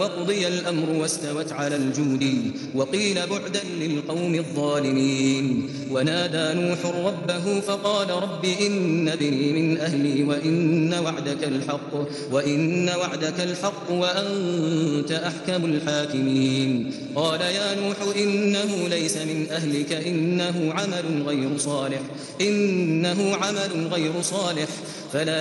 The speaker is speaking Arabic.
وقضي الأمر واستوت على الجودي وقيل بعدا للقوم الظالمين. ونادى نوح ربه فقال رب إن ابني من أهلي وإن وعدك الحق وأنت أحكم الحاكمين. قال يا نوح إنه ليس من أهلك إنه عمل غير صالح فلا